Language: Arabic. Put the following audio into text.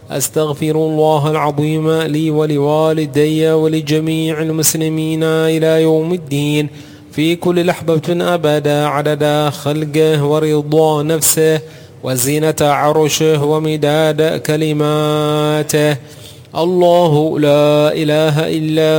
أستغفر الله العظيم لي ولوالدي ولجميع المسلمين إلى يوم الدين في كل لحظة أبدا عدد خلقه ورضا نفسه وزينة عرشه ومداد كلماته. الله لا إله إلا